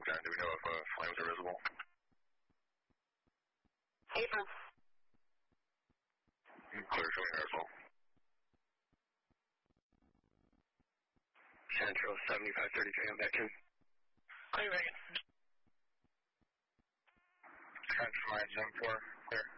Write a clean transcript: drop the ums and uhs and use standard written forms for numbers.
10, do we know if flames are visible? April. Clear, showing there as well. Central 7533 on Beckton. Clear, Reagan. Trench 974, clear.